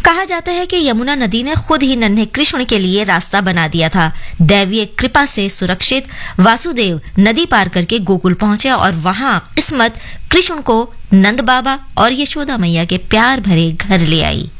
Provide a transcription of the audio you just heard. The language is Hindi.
कहा जाता है कि यमुना नदी ने खुद ही नन्हे कृष्ण के लिए रास्ता बना दिया था। दैवीय कृपा से सुरक्षित वासुदेव नदी पार करके गोकुल पहुंचे और वहां किस्मत कृष्ण को नंद बाबा और यशोदा मैया के प्यार भरे घर ले आई।